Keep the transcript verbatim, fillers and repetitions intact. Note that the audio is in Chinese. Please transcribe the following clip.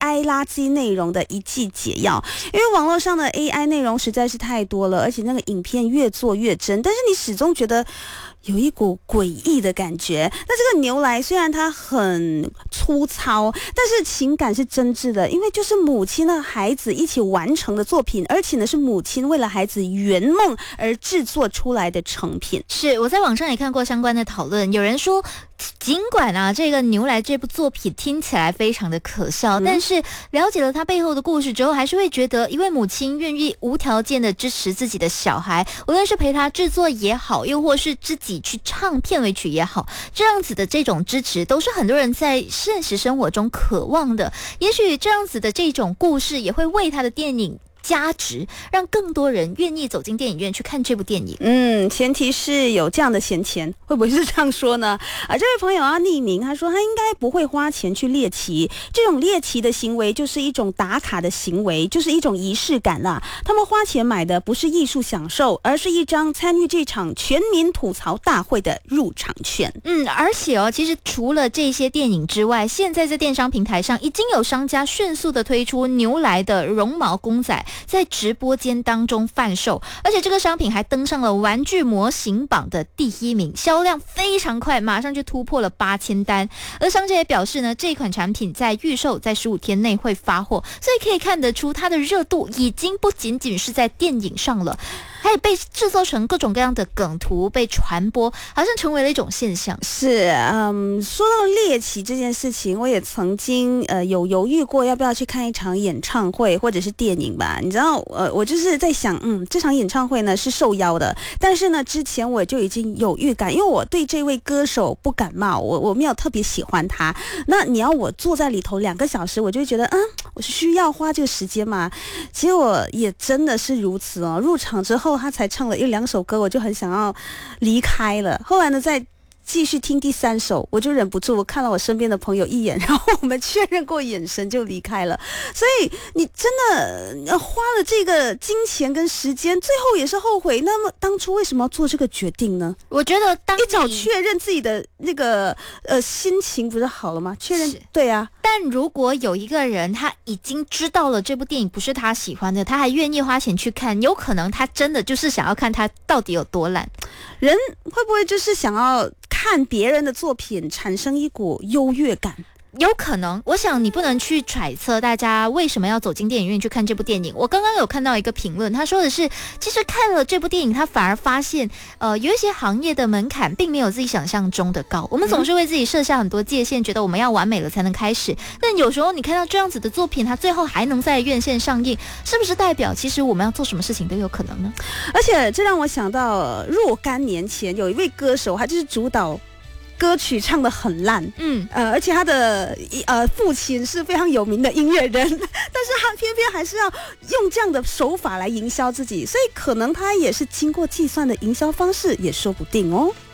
I 垃圾内容的一剂解药。因为网络上的 A I 内容实在是太多了，而且那个影片越做越真，但是你始终觉得有一股诡异的感觉。那这个牛来虽然它很粗糙，但是情感是真挚的，因为就是母亲和孩子一起完成的作品，而且呢是母亲为了孩子圆梦而制作出来的成品。 是，我在网上也看过相关的讨论，有人说尽管啊这个牛来这部作品听起来非常的可笑、嗯、但是了解了它背后的故事之后，还是会觉得一位母亲愿意无条件的支持自己的小孩，无论是陪他制作也好，又或是自己去唱片尾曲也好，这样子的这种支持都是很多人在现实生活中渴望的。也许这样子的这种故事也会为他的电影加值，让更多人愿意走进电影院去看这部电影。 嗯，前提是有这样的闲钱，会不会是这样说呢？啊，这位朋友啊，匿名，他说他应该不会花钱去猎奇，这种猎奇的行为就是一种打卡的行为，就是一种仪式感啦。他们花钱买的不是艺术享受，而是一张参与这场全民吐槽大会的入场券。 嗯，而且哦，其实除了这些电影之外，现在在电商平台上已经有商家迅速的推出牛来的绒毛公仔，在直播间当中贩售，而且这个商品还登上了玩具模型榜的第一名，销量非常快，马上就突破了八千单。而商家也表示呢，这款产品在预售在十五天内会发货，所以可以看得出它的热度已经不仅仅是在电影上了，还有被制作成各种各样的梗图被传播，好像成为了一种现象。 是，嗯，说到猎奇这件事情，我也曾经呃有犹豫过要不要去看一场演唱会或者是电影吧。你知道，呃，我就是在想，嗯，这场演唱会呢是受邀的，但是呢，之前我就已经有预感，因为我对这位歌手不感冒，我我没有特别喜欢他。那你要我坐在里头两个小时，我就会觉得，嗯，我是需要花这个时间嘛。结果也真的是如此哦。入场之后，他才唱了一两首歌，我就很想要离开了。后来呢，在继续听第三首，我就忍不住，我看了我身边的朋友一眼，然后我们确认过眼神就离开了。所以你真的花了这个金钱跟时间，最后也是后悔。那么当初为什么要做这个决定呢？ 我觉得当一早确认自己的那个呃心情不是好了吗？确认对啊。 但如果有一个人他已经知道了这部电影不是他喜欢的，他还愿意花钱去看，有可能他真的就是想要看他到底有多烂。 人会不会就是想要看别人的作品产生一股优越感？ 有可能，我想你不能去揣测大家为什么要走进电影院去看这部电影。我刚刚有看到一个评论，他说的是，其实看了这部电影，他反而发现，呃，有一些行业的门槛并没有自己想象中的高。我们总是为自己设下很多界限，觉得我们要完美了才能开始。但有时候你看到这样子的作品，它最后还能在院线上映，是不是代表其实我们要做什么事情都有可能呢？ 而且这让我想到若干年前有一位歌手，他就是主导歌曲唱得很烂，嗯，呃，而且他的呃父亲是非常有名的音乐人，但是他偏偏还是要用这样的手法来营销自己，所以可能他也是经过计算的营销方式，也说不定哦。